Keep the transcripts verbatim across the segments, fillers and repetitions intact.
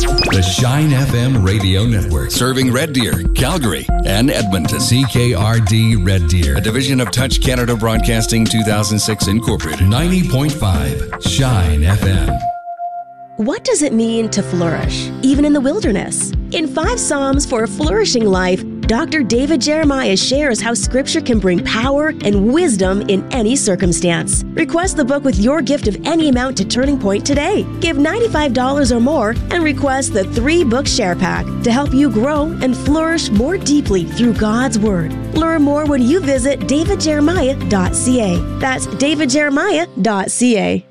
The Shine F M Radio Network. Serving Red Deer, Calgary, and Edmonton. C K R D Red Deer. A division of Touch Canada Broadcasting two thousand six Incorporated. ninety point five Shine F M. What does it mean to flourish, even in the wilderness? In Five Psalms for a Flourishing Life, Doctor David Jeremiah shares how Scripture can bring power and wisdom in any circumstance. Request the book with your gift of any amount to Turning Point today. Give ninety-five dollars or more and request the three-book share pack to help you grow and flourish more deeply through God's Word. Learn more when you visit david jeremiah dot c a. That's david jeremiah dot c a.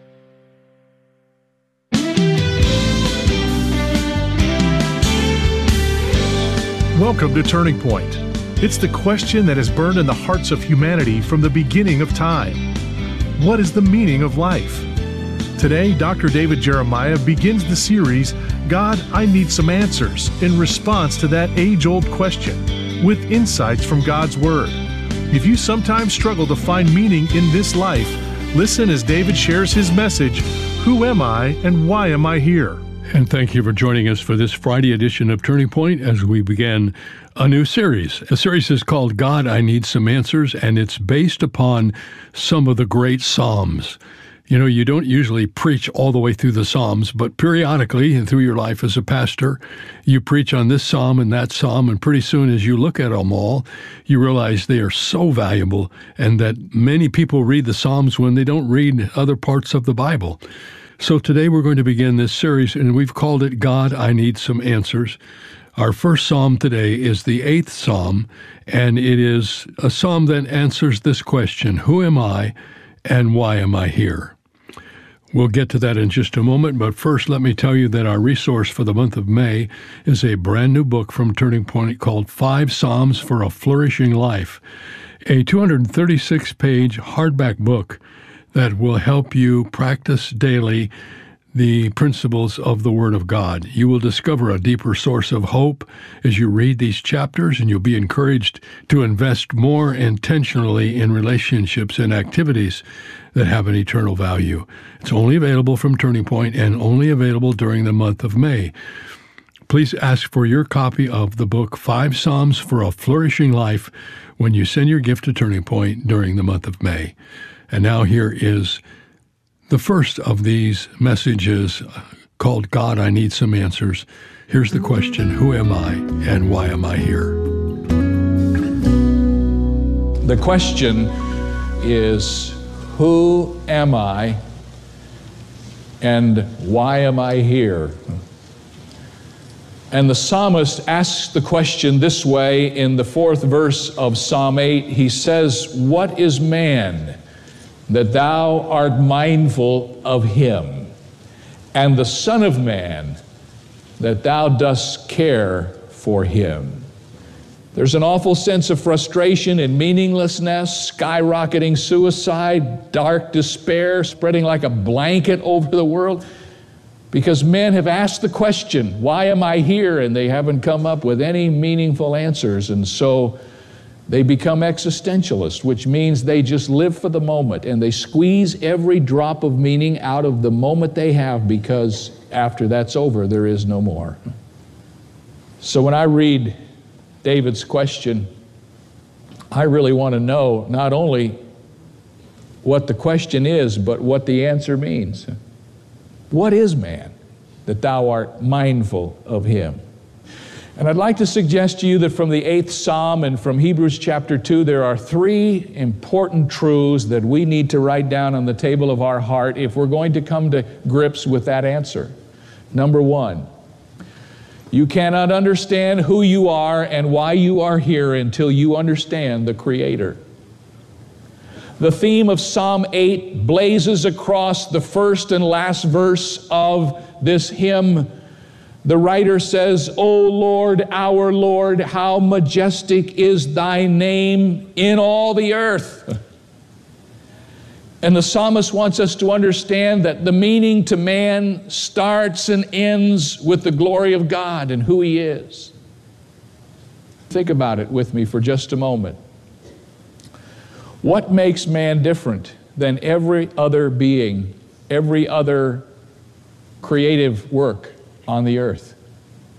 Welcome to Turning Point. It's the question that has burned in the hearts of humanity from the beginning of time. What is the meaning of life? Today, Doctor David Jeremiah begins the series, God, I Need Some Answers, in response to that age-old question, with insights from God's Word. If you sometimes struggle to find meaning in this life, listen as David shares his message, Who am I and why am I here? And thank you for joining us for this Friday edition of Turning Point as we begin a new series. The series is called God, I Need Some Answers, and it's based upon some of the great Psalms. You know, you don't usually preach all the way through the Psalms, but periodically and through your life as a pastor, you preach on this Psalm and that Psalm, and pretty soon as you look at them all, you realize they are so valuable and that many people read the Psalms when they don't read other parts of the Bible. So today we're going to begin this series, and we've called it God, I Need Some Answers. Our first psalm today is the eighth psalm, and it is a psalm that answers this question, who am I and why am I here? We'll get to that in just a moment, but first let me tell you that our resource for the month of May is a brand new book from Turning Point called Five Psalms for a Flourishing Life, a two hundred thirty-six page hardback book that will help you practice daily the principles of the Word of God. You will discover a deeper source of hope as you read these chapters, and you'll be encouraged to invest more intentionally in relationships and activities that have an eternal value. It's only available from Turning Point and only available during the month of May. Please ask for your copy of the book Five Psalms for a Flourishing Life when you send your gift to Turning Point during the month of May. And now here is the first of these messages called God, I Need Some Answers. Here's the question, who am I and why am I here? The question is, who am I and why am I here? And the psalmist asks the question this way in the fourth verse of Psalm eight. He says, what is man that thou art mindful of him, and the Son of Man, that thou dost care for him? There's an awful sense of frustration and meaninglessness, skyrocketing suicide, dark despair spreading like a blanket over the world, because men have asked the question, why am I here? And they haven't come up with any meaningful answers, and so they become existentialists, which means they just live for the moment and they squeeze every drop of meaning out of the moment they have, because after that's over, there is no more. So when I read David's question, I really want to know not only what the question is, but what the answer means. What is man that thou art mindful of him? And I'd like to suggest to you that from the eighth Psalm and from Hebrews chapter two, there are three important truths that we need to write down on the table of our heart if we're going to come to grips with that answer. Number one, you cannot understand who you are and why you are here until you understand the Creator. The theme of Psalm eight blazes across the first and last verse of this hymn. The writer says, O Lord, our Lord, how majestic is thy name in all the earth. And the psalmist wants us to understand that the meaning to man starts and ends with the glory of God and who he is. Think about it with me for just a moment. What makes man different than every other being, every other creative work on the earth?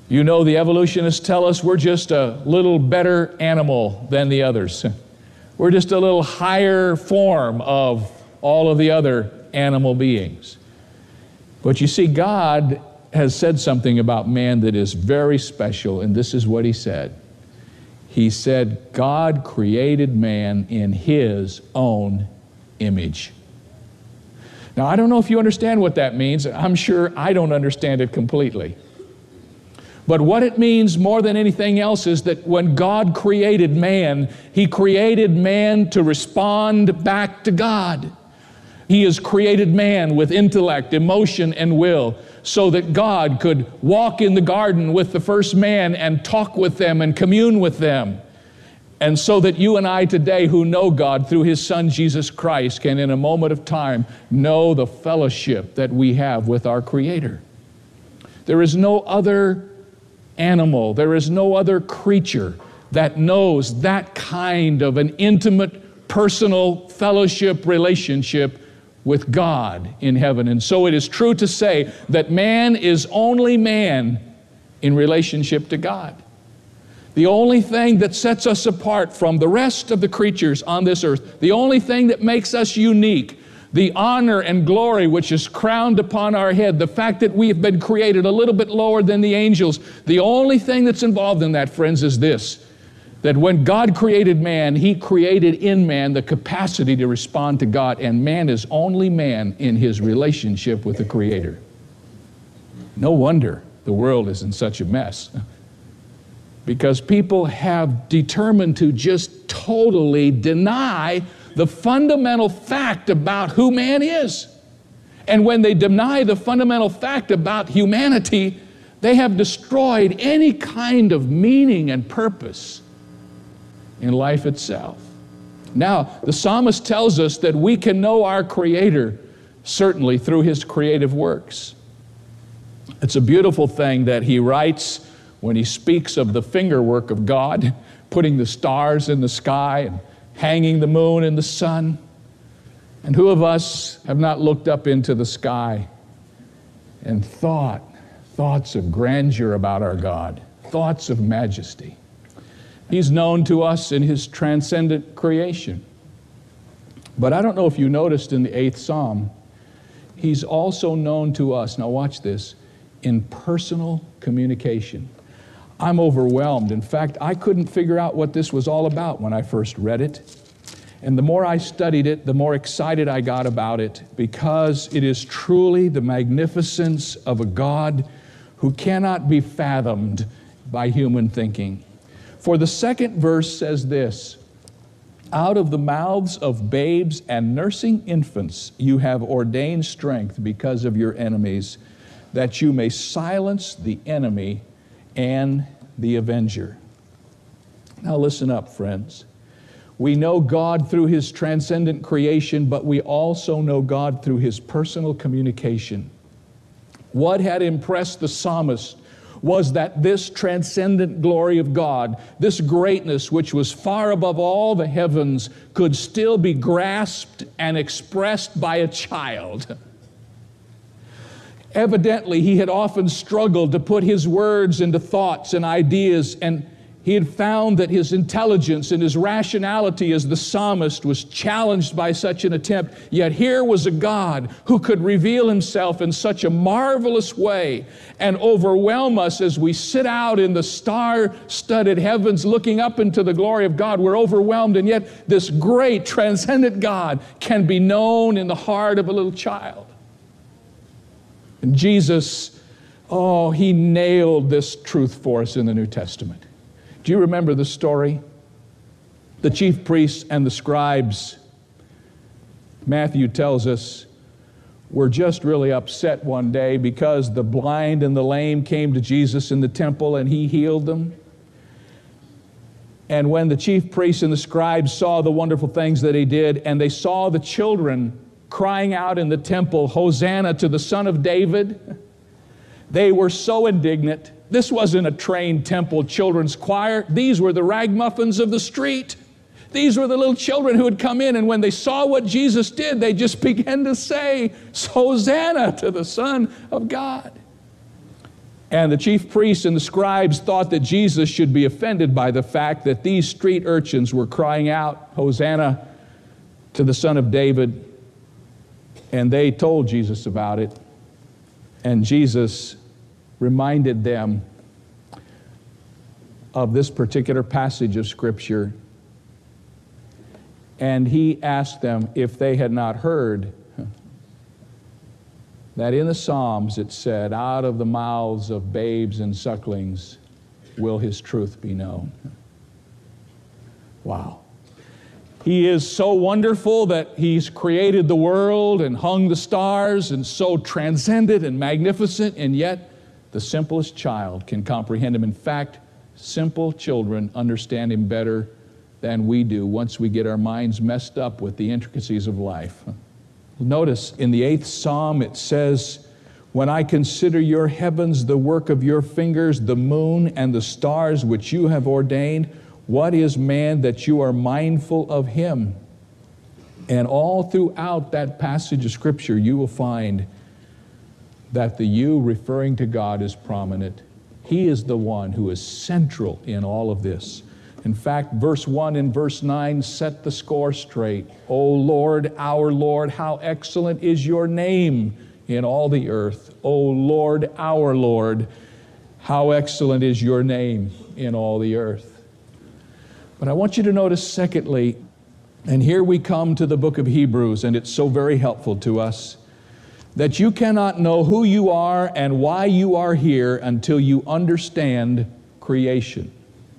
You know, the evolutionists tell us we're just a little better animal than the others. We're just a little higher form of all of the other animal beings. But you see, God has said something about man that is very special, and this is what he said. He said, God created man in his own image. Now, I don't know if you understand what that means. I'm sure I don't understand it completely. But what it means more than anything else is that when God created man, he created man to respond back to God. He has created man with intellect, emotion, and will, so that God could walk in the garden with the first man and talk with them and commune with them. And so that you and I today who know God through his Son Jesus Christ can in a moment of time know the fellowship that we have with our Creator. There is no other animal, there is no other creature that knows that kind of an intimate, personal fellowship relationship with God in heaven. And so it is true to say that man is only man in relationship to God. The only thing that sets us apart from the rest of the creatures on this earth, the only thing that makes us unique, the honor and glory which is crowned upon our head, the fact that we have been created a little bit lower than the angels, the only thing that's involved in that, friends, is this: that when God created man, he created in man the capacity to respond to God, and man is only man in his relationship with the Creator. No wonder the world is in such a mess, because people have determined to just totally deny the fundamental fact about who man is. And when they deny the fundamental fact about humanity, they have destroyed any kind of meaning and purpose in life itself. Now, the psalmist tells us that we can know our Creator certainly through his creative works. It's a beautiful thing that he writes when he speaks of the fingerwork of God, putting the stars in the sky and hanging the moon and the sun. And who of us have not looked up into the sky and thought thoughts of grandeur about our God, thoughts of majesty? He's known to us in his transcendent creation. But I don't know if you noticed in the eighth Psalm, he's also known to us, now watch this, in personal communication. I'm overwhelmed. In fact, I couldn't figure out what this was all about when I first read it. And the more I studied it, the more excited I got about it, because it is truly the magnificence of a God who cannot be fathomed by human thinking. For the second verse says this: out of the mouths of babes and nursing infants you have ordained strength because of your enemies, that you may silence the enemy and the avenger. Now listen up, friends. We know God through his transcendent creation, but we also know God through his personal communication. What had impressed the psalmist was that this transcendent glory of God, this greatness which was far above all the heavens, could still be grasped and expressed by a child. Evidently, he had often struggled to put his words into thoughts and ideas, and he had found that his intelligence and his rationality as the psalmist was challenged by such an attempt. Yet here was a God who could reveal himself in such a marvelous way and overwhelm us as we sit out in the star-studded heavens looking up into the glory of God. We're overwhelmed, and yet this great transcendent God can be known in the heart of a little child. And Jesus, oh, he nailed this truth for us in the New Testament. Do you remember the story? The chief priests and the scribes, Matthew tells us, were just really upset one day because the blind and the lame came to Jesus in the temple and he healed them. And when the chief priests and the scribes saw the wonderful things that he did, and they saw the children crying out in the temple, "Hosanna to the Son of David," they were so indignant. This wasn't a trained temple children's choir. These were the ragamuffins of the street. These were the little children who had come in, and when they saw what Jesus did, they just began to say, "Hosanna to the Son of God." And the chief priests and the scribes thought that Jesus should be offended by the fact that these street urchins were crying out, "Hosanna to the Son of David." And they told Jesus about it. And Jesus reminded them of this particular passage of Scripture. And he asked them if they had not heard that in the Psalms it said, "Out of the mouths of babes and sucklings will his truth be known." Wow. He is so wonderful that he's created the world and hung the stars, and so transcendent and magnificent, and yet the simplest child can comprehend him. In fact, simple children understand him better than we do once we get our minds messed up with the intricacies of life. Notice in the eighth Psalm it says, "When I consider your heavens, the work of your fingers, the moon and the stars which you have ordained, what is man that you are mindful of him?" And all throughout that passage of Scripture, you will find that the you referring to God is prominent. He is the one who is central in all of this. In fact, verse one and verse nine set the score straight. "O Lord, our Lord, how excellent is your name in all the earth. O Lord, our Lord, how excellent is your name in all the earth." But I want you to notice, secondly, and here we come to the book of Hebrews, and it's so very helpful to us, that you cannot know who you are and why you are here until you understand creation.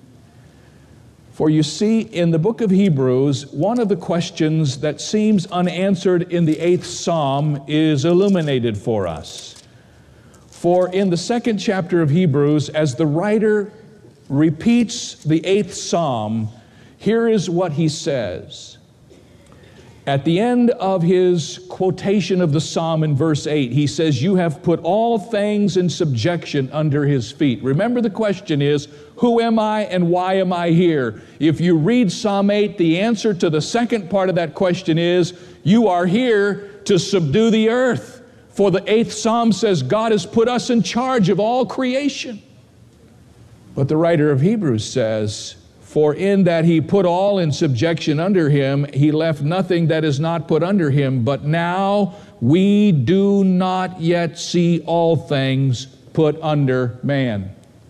For you see, in the book of Hebrews, one of the questions that seems unanswered in the eighth Psalm is illuminated for us. For in the second chapter of Hebrews, as the writer repeats the eighth Psalm, here is what he says. At the end of his quotation of the Psalm in verse eight, he says, "You have put all things in subjection under his feet." Remember, the question is, who am I and why am I here? If you read Psalm eight, the answer to the second part of that question is, you are here to subdue the earth. For the eighth Psalm says God has put us in charge of all creation. But the writer of Hebrews says, "For in that he put all in subjection under him, he left nothing that is not put under him. But now we do not yet see all things put under man."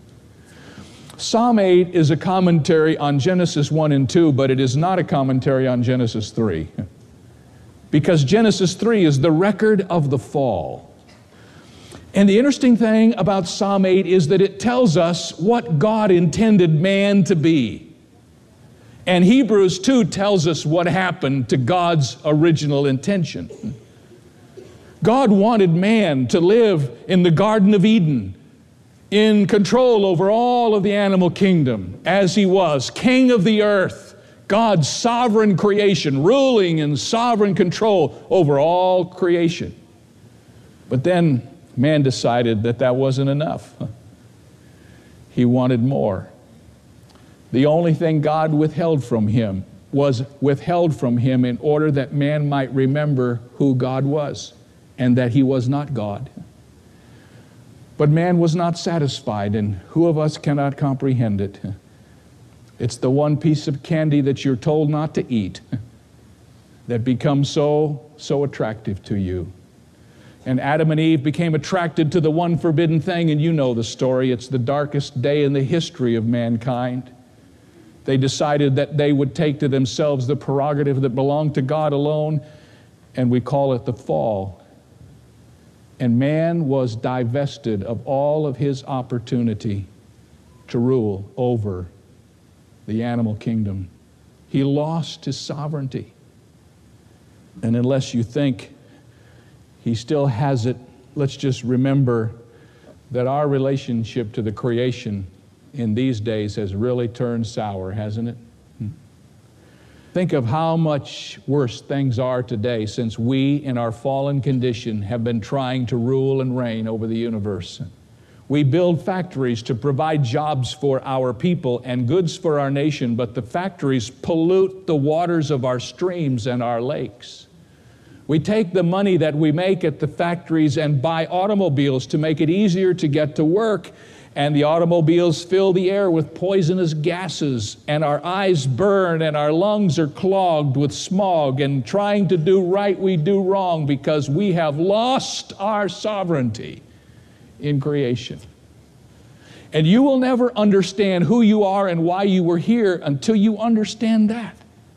Psalm eight is a commentary on Genesis one and two, but it is not a commentary on Genesis three. Because Genesis three is the record of the fall. And the interesting thing about Psalm eight is that it tells us what God intended man to be. And Hebrews two tells us what happened to God's original intention. God wanted man to live in the Garden of Eden, in control over all of the animal kingdom, as he was, king of the earth, God's sovereign creation, ruling in sovereign control over all creation. But then man decided that that wasn't enough. He wanted more. The only thing God withheld from him was withheld from him in order that man might remember who God was and that he was not God. But man was not satisfied, and who of us cannot comprehend it? It's the one piece of candy that you're told not to eat that becomes so, so attractive to you. And Adam and Eve became attracted to the one forbidden thing, and you know the story. It's the darkest day in the history of mankind. They decided that they would take to themselves the prerogative that belonged to God alone, and we call it the fall. And man was divested of all of his opportunity to rule over the animal kingdom. He lost his sovereignty. And unless you think he still has it, let's just remember that our relationship to the creation in these days has really turned sour, hasn't it? Hmm. Think of how much worse things are today since we, in our fallen condition, have been trying to rule and reign over the universe. We build factories to provide jobs for our people and goods for our nation, but the factories pollute the waters of our streams and our lakes. We take the money that we make at the factories and buy automobiles to make it easier to get to work. And the automobiles fill the air with poisonous gases, and our eyes burn, and our lungs are clogged with smog. And trying to do right, we do wrong because we have lost our sovereignty in creation. And you will never understand who you are and why you were here until you understand that.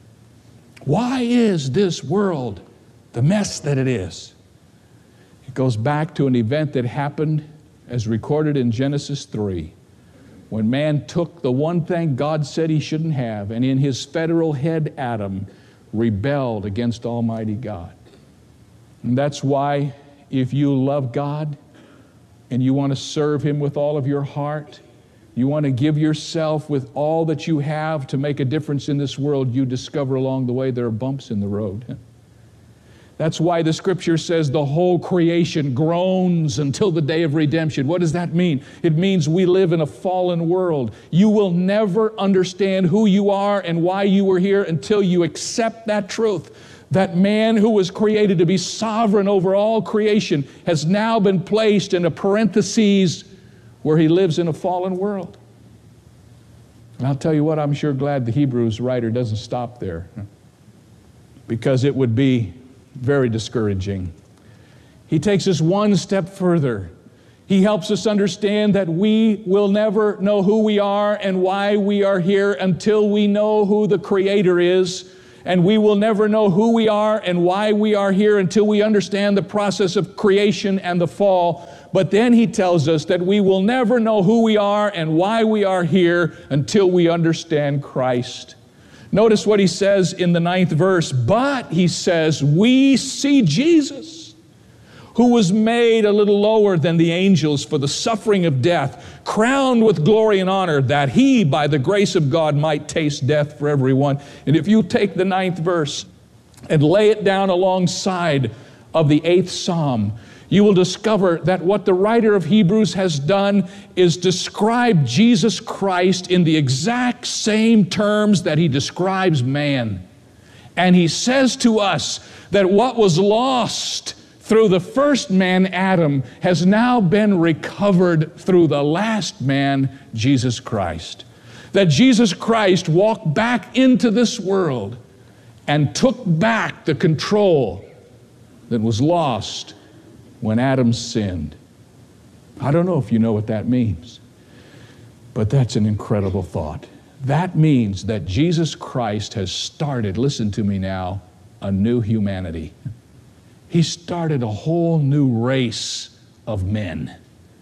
Why is this world the mess that it is? It goes back to an event that happened as recorded in Genesis three, when man took the one thing God said he shouldn't have, and in his federal head, Adam, rebelled against Almighty God. And that's why if you love God and you want to serve Him with all of your heart, you want to give yourself with all that you have to make a difference in this world, you discover along the way there are bumps in the road. That's why the Scripture says the whole creation groans until the day of redemption. What does that mean? It means we live in a fallen world. You will never understand who you are and why you were here until you accept that truth. That man who was created to be sovereign over all creation has now been placed in a parenthesis where he lives in a fallen world. And I'll tell you what, I'm sure glad the Hebrews writer doesn't stop there, because it would be very discouraging. He takes us one step further. He helps us understand that we will never know who we are and why we are here until we know who the Creator is. And we will never know who we are and why we are here until we understand the process of creation and the fall. But then he tells us that we will never know who we are and why we are here until we understand Christ. Notice what he says in the ninth verse. But, he says, we see Jesus, who was made a little lower than the angels for the suffering of death, crowned with glory and honor, that he, by the grace of God, might taste death for everyone. And if you take the ninth verse and lay it down alongside of the eighth Psalm, you will discover that what the writer of Hebrews has done is describe Jesus Christ in the exact same terms that he describes man. And he says to us that what was lost through the first man, Adam, has now been recovered through the last man, Jesus Christ. That Jesus Christ walked back into this world and took back the control that was lost when Adam sinned. I don't know if you know what that means, but that's an incredible thought. That means that Jesus Christ has started, listen to me now, a new humanity. He started a whole new race of men.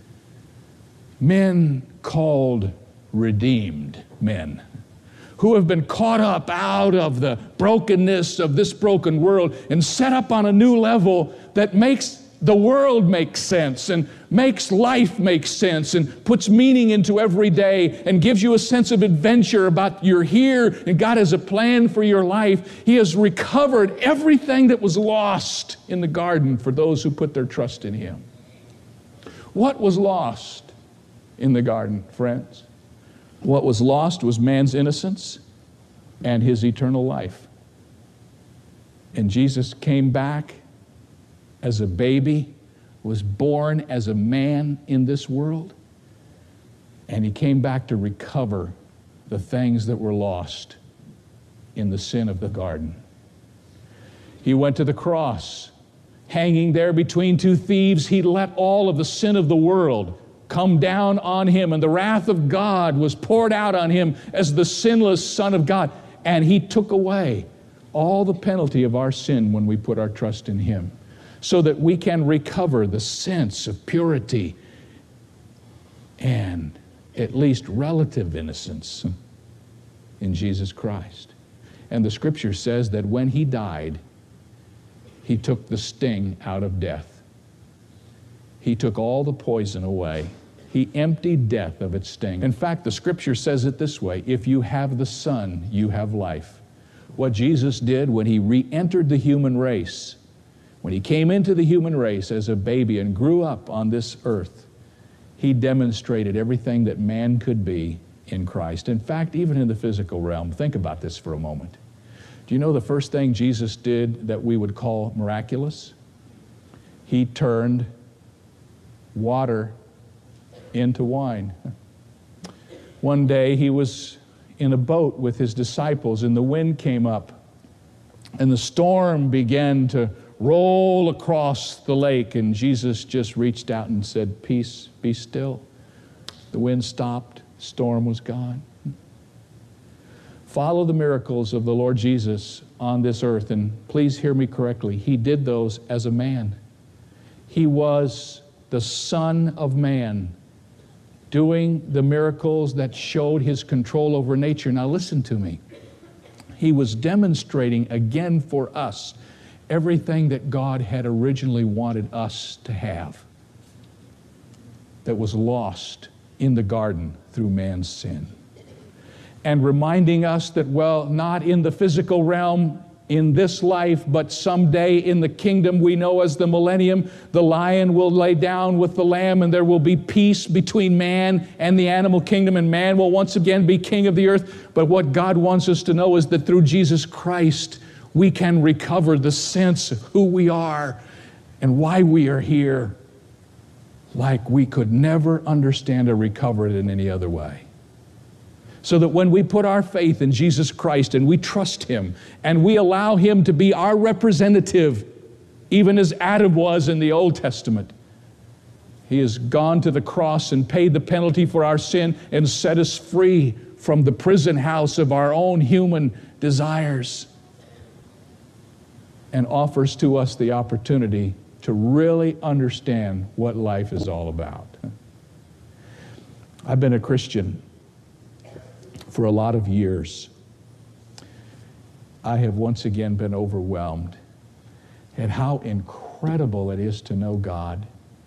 Men called redeemed men, who have been caught up out of the brokenness of this broken world and set up on a new level that makes the world make sense and makes life make sense and puts meaning into every day and gives you a sense of adventure about you're here and God has a plan for your life. He has recovered everything that was lost in the garden for those who put their trust in Him. What was lost in the garden, friends? What was lost was man's innocence and his eternal life. And Jesus came back as a baby, was born as a man in this world, and He came back to recover the things that were lost in the sin of the garden. He went to the cross. Hanging there between two thieves, He let all of the sin of the world come down on Him, and the wrath of God was poured out on Him as the sinless Son of God, and He took away all the penalty of our sin when we put our trust in Him, so that we can recover the sense of purity and at least relative innocence in Jesus Christ. And the Scripture says that when He died, He took the sting out of death. He took all the poison away. He emptied death of its sting. In fact, the Scripture says it this way: if you have the Son, you have life. What Jesus did when He re-entered the human race, when He came into the human race as a baby and grew up on this earth, He demonstrated everything that man could be in Christ. In fact, even in the physical realm, think about this for a moment. Do Do you know the first thing Jesus did that we would call miraculous? He turned water into wine. One day he was in a boat with his disciples, and the wind came up, and the storm began to roll across the lake, and Jesus just reached out and said, "Peace, be still." The wind stopped, storm was gone. Follow the miracles of the Lord Jesus on this earth, and please hear me correctly. He did those as a man. He was the Son of Man, doing the miracles that showed his control over nature. Now listen to me. He was demonstrating again for us everything that God had originally wanted us to have, that was lost in the garden through man's sin. And reminding us that, well, not in the physical realm in this life, but someday in the kingdom we know as the millennium, the lion will lay down with the lamb, and there will be peace between man and the animal kingdom, and man will once again be king of the earth. But what God wants us to know is that through Jesus Christ, we can recover the sense of who we are and why we are here, like we could never understand or recover it in any other way. So that when we put our faith in Jesus Christ and we trust Him and we allow Him to be our representative, even as Adam was in the Old Testament, He has gone to the cross and paid the penalty for our sin and set us free from the prison house of our own human desires, and offers to us the opportunity to really understand what life is all about. I've been a Christian for a lot of years. I have once again been overwhelmed at how incredible it is to know God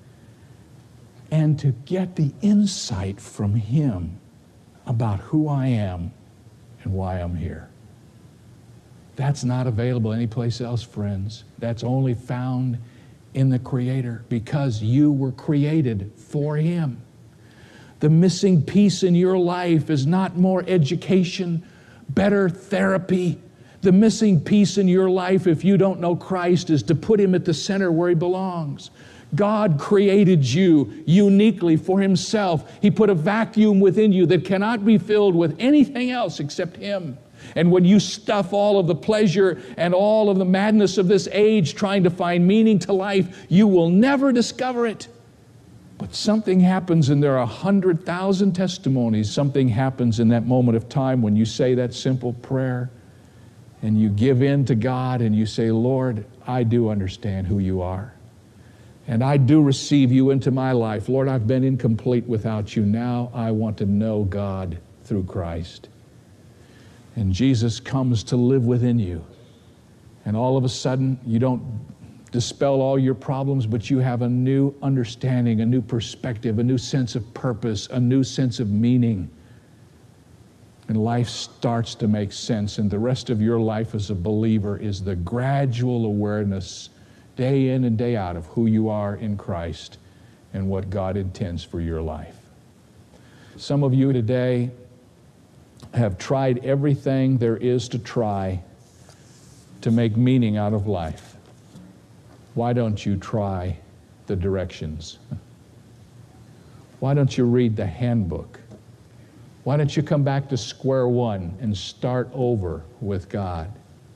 and to get the insight from Him about who I am and why I'm here. That's not available anyplace else, friends. That's only found in the Creator, because you were created for Him. The missing piece in your life is not more education, better therapy. The missing piece in your life, if you don't know Christ, is to put Him at the center where He belongs. God created you uniquely for Himself. He put a vacuum within you that cannot be filled with anything else except Him. And when you stuff all of the pleasure and all of the madness of this age trying to find meaning to life, you will never discover it. But something happens, and there are a hundred thousand testimonies. Something happens in that moment of time when you say that simple prayer and you give in to God and you say, "Lord, I do understand who you are. And I do receive you into my life. Lord, I've been incomplete without you. Now I want to know God through Christ." And Jesus comes to live within you. And all of a sudden, you don't dispel all your problems, but you have a new understanding, a new perspective, a new sense of purpose, a new sense of meaning. And life starts to make sense. And the rest of your life as a believer is the gradual awareness, day in and day out, of who you are in Christ and what God intends for your life. Some of you today have tried everything there is to try to make meaning out of life. Why don't you try the directions? Why don't you read the handbook? Why don't you come back to square one and start over with God?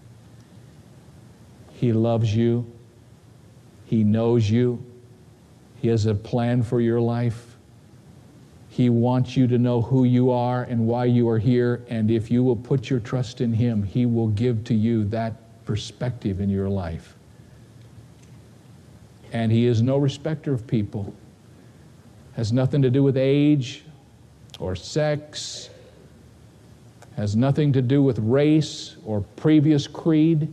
He loves you. He knows you. He has a plan for your life. He wants you to know who you are and why you are here, and if you will put your trust in Him, He will give to you that perspective in your life. And He is no respecter of people. Has nothing to do with age or sex. Has nothing to do with race or previous creed.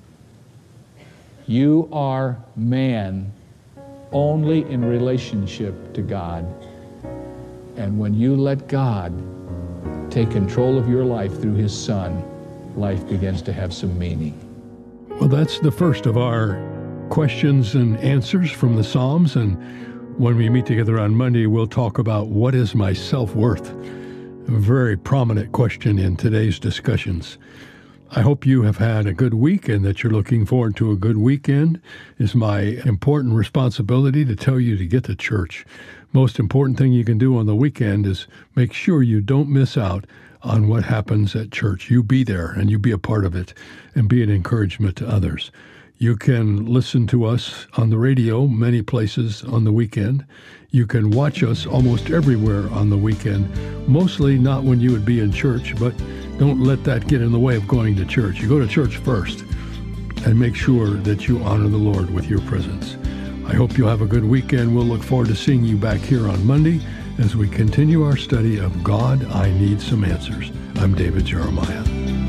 You are man only in relationship to God. And when you let God take control of your life through His Son, life begins to have some meaning. Well, that's the first of our questions and answers from the Psalms. And when we meet together on Monday, we'll talk about what is my self-worth? A very prominent question in today's discussions. I hope you have had a good week and that you're looking forward to a good weekend. It's my important responsibility to tell you to get to church. Most important thing you can do on the weekend is make sure you don't miss out on what happens at church. You be there and you be a part of it and be an encouragement to others. You can listen to us on the radio many places on the weekend. You can watch us almost everywhere on the weekend, mostly not when you would be in church, but don't let that get in the way of going to church. You go to church first and make sure that you honor the Lord with your presence. I hope you'll have a good weekend. We'll look forward to seeing you back here on Monday as we continue our study of God, I Need Some Answers. I'm David Jeremiah.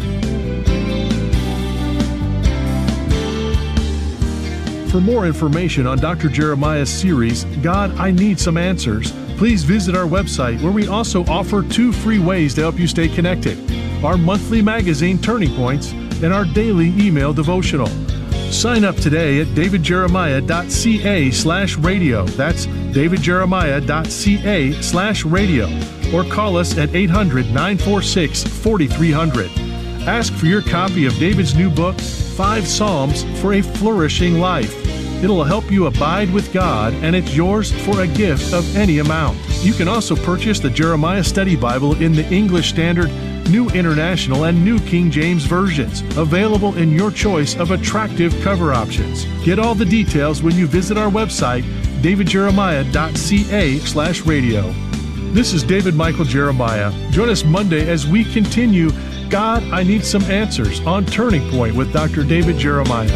For more information on Doctor Jeremiah's series, God, I Need Some Answers, please visit our website where we also offer two free ways to help you stay connected: our monthly magazine, Turning Points, and our daily email devotional. Sign up today at davidjeremiah.ca slash radio. That's davidjeremiah.ca slash radio. Or call us at eight hundred, nine four six, four three zero zero. Ask for your copy of David's new book, Five Psalms for a Flourishing Life. It'll help you abide with God, and it's yours for a gift of any amount. You can also purchase the Jeremiah Study Bible in the English Standard, New International, and New King James versions, available in your choice of attractive cover options. Get all the details when you visit our website, davidjeremiah.ca slash radio. This is David Michael Jeremiah. Join us Monday as we continue God, I Need Some Answers on Turning Point with Doctor David Jeremiah.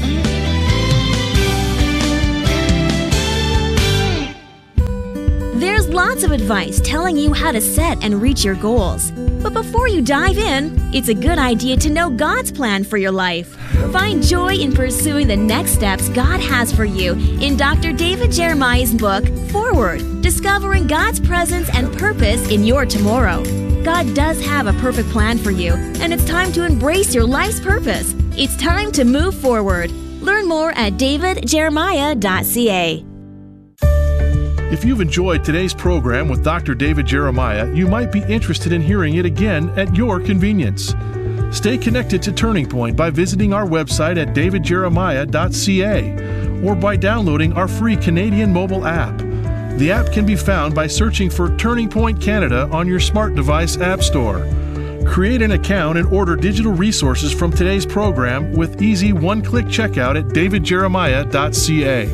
There's lots of advice telling you how to set and reach your goals. But before you dive in, it's a good idea to know God's plan for your life. Find joy in pursuing the next steps God has for you in Doctor David Jeremiah's book, Forward, Discovering God's Presence and Purpose in Your Tomorrow. God does have a perfect plan for you, and it's time to embrace your life's purpose. It's time to move forward. Learn more at david jeremiah dot c a. If you've enjoyed today's program with Doctor David Jeremiah, you might be interested in hearing it again at your convenience. Stay connected to Turning Point by visiting our website at david jeremiah dot c a or by downloading our free Canadian mobile app. The app can be found by searching for Turning Point Canada on your smart device app store. Create an account and order digital resources from today's program with easy one-click checkout at david jeremiah dot c a.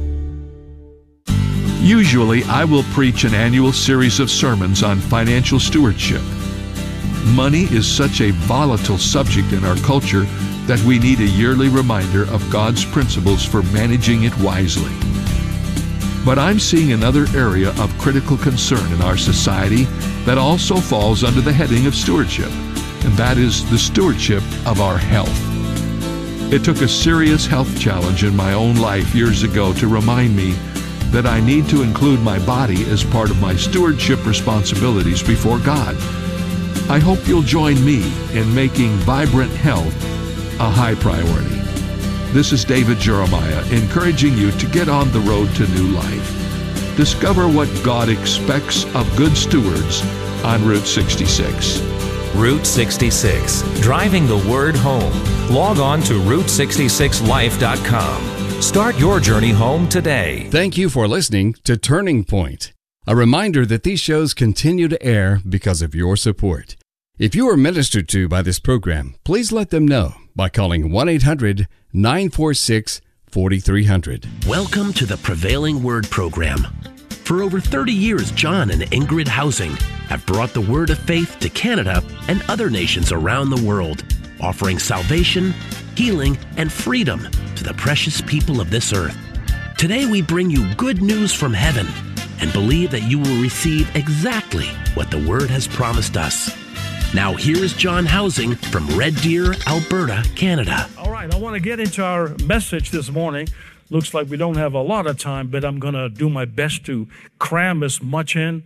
Usually, I will preach an annual series of sermons on financial stewardship. Money is such a volatile subject in our culture that we need a yearly reminder of God's principles for managing it wisely. But I'm seeing another area of critical concern in our society that also falls under the heading of stewardship, and that is the stewardship of our health. It took a serious health challenge in my own life years ago to remind me that I need to include my body as part of my stewardship responsibilities before God. I hope you'll join me in making vibrant health a high priority. This is David Jeremiah encouraging you to get on the road to new life. Discover what God expects of good stewards on Route sixty-six. Route sixty-six, driving the word home. Log on to route sixty-six life dot com. Start your journey home today. Thank you for listening to Turning Point. A reminder that these shows continue to air because of your support. If you are ministered to by this program, please let them know by calling one eight hundred, nine four six, four three zero zero. Welcome to the Prevailing Word program. For over thirty years, John and Ingrid Housing have brought the word of faith to Canada and other nations around the world, offering salvation, healing, and freedom to the precious people of this earth. Today we bring you good news from heaven and believe that you will receive exactly what the Word has promised us. Now here is John Housing from Red Deer, Alberta, Canada. All right, I want to get into our message this morning. Looks like we don't have a lot of time, but I'm going to do my best to cram as much in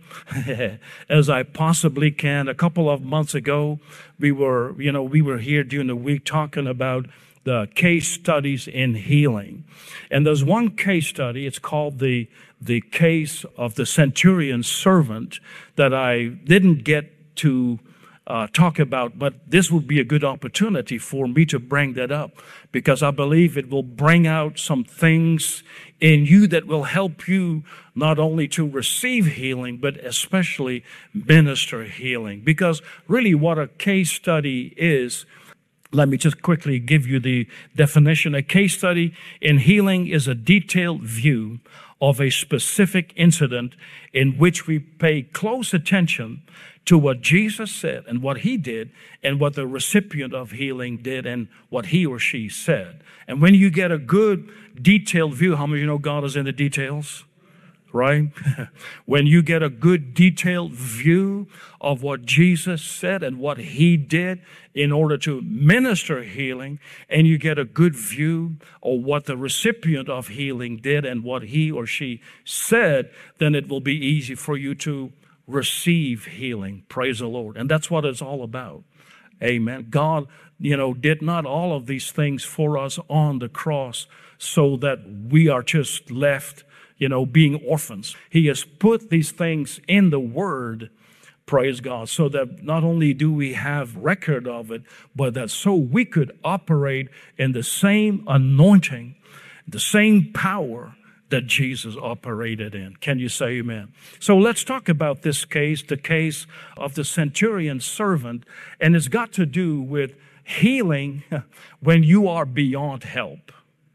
as I possibly can. A couple of months ago, we were, you know, we were here during the week talking about the case studies in healing. And there's one case study, it's called the, the case of the centurion's servant, that I didn't get to uh, talk about, but this would be a good opportunity for me to bring that up because I believe it will bring out some things in you that will help you not only to receive healing, but especially minister healing. Because really what a case study is, let me just quickly give you the definition. A case study in healing is a detailed view of a specific incident in which we pay close attention to what Jesus said and what he did and what the recipient of healing did and what he or she said. And when you get a good detailed view, how many of you know God is in the details? Right? When you get a good detailed view of what Jesus said and what he did in order to minister healing, and you get a good view of what the recipient of healing did and what he or she said, then it will be easy for you to receive healing. Praise the Lord. And that's what it's all about. Amen. God, you know, did not all of these things for us on the cross so that we are just left, you know, being orphans. He has put these things in the Word, praise God, so that not only do we have record of it, but that so we could operate in the same anointing, the same power that Jesus operated in. Can you say amen? So let's talk about this case, the case of the centurion servant, and it's got to do with healing when you are beyond help.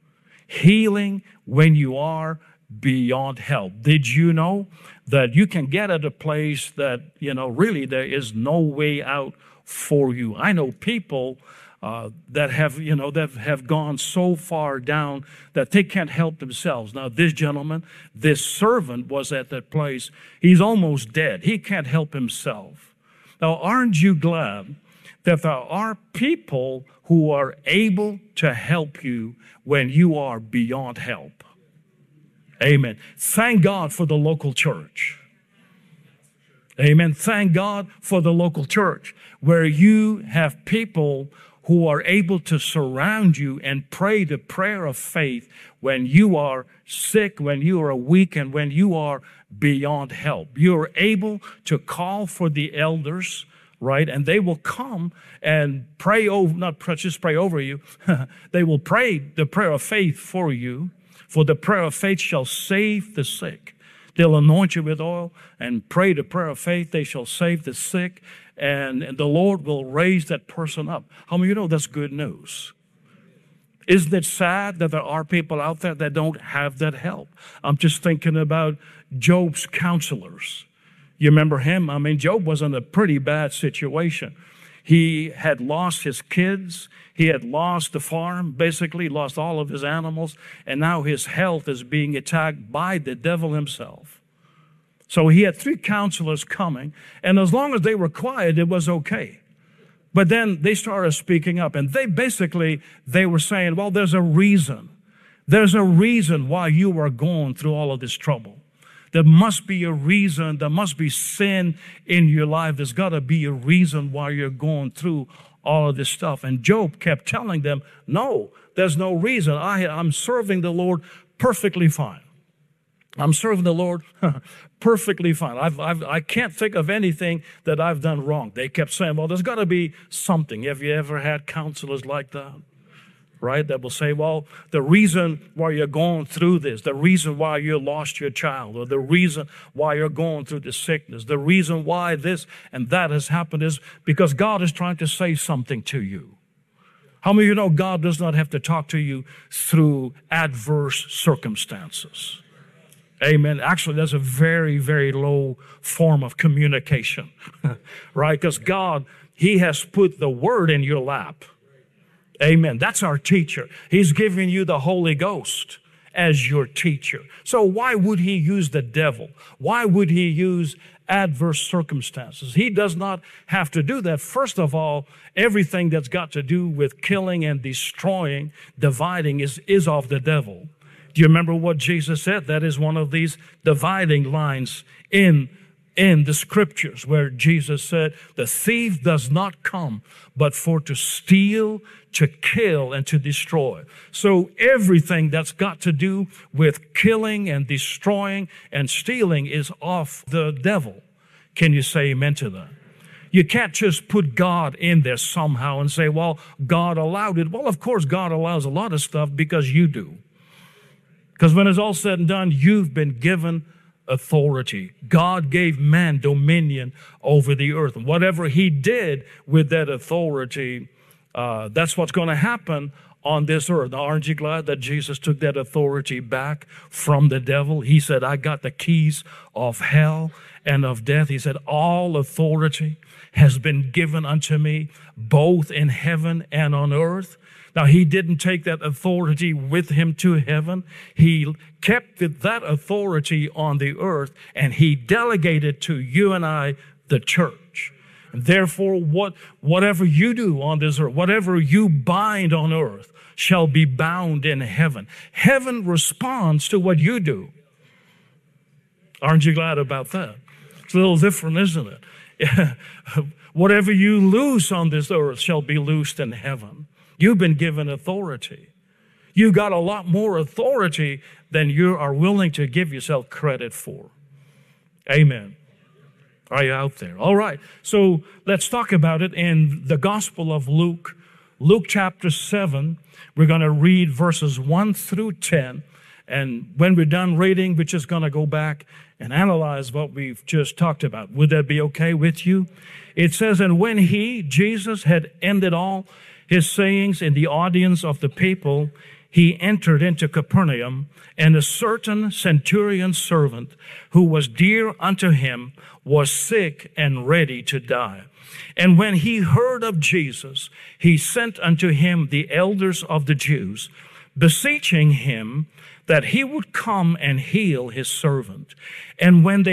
Healing when you are beyond help. Did you know that you can get at a place that, you know, really there is no way out for you? I know people uh, that have, you know, that have gone so far down that they can't help themselves. Now, this gentleman, this servant was at that place. He's almost dead. He can't help himself. Now, aren't you glad that there are people who are able to help you when you are beyond help? Amen. Thank God for the local church. Amen. Thank God for the local church where you have people who are able to surround you and pray the prayer of faith when you are sick, when you are weak, and when you are beyond help. You are able to call for the elders, right? And they will come and pray over, not just pray over you. They will pray the prayer of faith for you. For the prayer of faith shall save the sick. They'll anoint you with oil and pray the prayer of faith. They shall save the sick, and, and the Lord will raise that person up. How many of you know that's good news? Isn't it sad that there are people out there that don't have that help? I'm just thinking about Job's counselors. You remember him? I mean, Job was in a pretty bad situation. He had lost his kids. He had lost the farm, basically lost all of his animals, and now his health is being attacked by the devil himself. So he had three counselors coming, and as long as they were quiet, it was okay. But then they started speaking up, and they basically, they were saying, well, there's a reason. There's a reason why you are going through all of this trouble. There must be a reason. There must be sin in your life. There's got to be a reason why you're going through all of this stuff. And Job kept telling them, no, there's no reason. I, I'm serving the Lord perfectly fine. I'm serving the Lord perfectly fine. I've, I've, I can't think of anything that I've done wrong. They kept saying, well, there's got to be something. Have you ever had counselors like that? Right? That will say, well, the reason why you're going through this, the reason why you lost your child, or the reason why you're going through this sickness, the reason why this and that has happened is because God is trying to say something to you. How many of you know God does not have to talk to you through adverse circumstances? Amen. Actually, that's a very, very low form of communication, right? Because God, He has put the Word in your lap. Amen. That's our teacher. He's giving you the Holy Ghost as your teacher. So why would He use the devil? Why would He use adverse circumstances? He does not have to do that. First of all, everything that's got to do with killing and destroying, dividing is, is of the devil. Do you remember what Jesus said? That is one of these dividing lines in in the scriptures where Jesus said, the thief does not come but for to steal, to kill, and to destroy. So everything that's got to do with killing and destroying and stealing is of the devil. Can you say amen to that? You can't just put God in there somehow and say, well, God allowed it. Well, of course, God allows a lot of stuff because you do. Because when it's all said and done, you've been given authority. God gave man dominion over the earth. And whatever he did with that authority, uh, that's what's going to happen on this earth. Now, aren't you glad that Jesus took that authority back from the devil? He said, I got the keys of hell and of death. He said, all authority has been given unto me, both in heaven and on earth. Now, he didn't take that authority with him to heaven. He kept that authority on the earth, and he delegated to you and I, the church. And therefore, what, whatever you do on this earth, whatever you bind on earth, shall be bound in heaven. Heaven responds to what you do. Aren't you glad about that? It's a little different, isn't it? Whatever you loose on this earth shall be loosed in heaven. You've been given authority. You got a lot more authority than you are willing to give yourself credit for. Amen. Are you out there? All right. So let's talk about it in the Gospel of Luke, Luke chapter seven. We're going to read verses one through ten. And when we're done reading, we're just going to go back and analyze what we've just talked about. Would that be okay with you? It says, and when he, Jesus, had ended all his sayings in the audience of the people, he entered into Capernaum, and a certain centurion servant who was dear unto him was sick and ready to die. And when he heard of Jesus, he sent unto him the elders of the Jews, beseeching him that he would come and heal his servant. And when they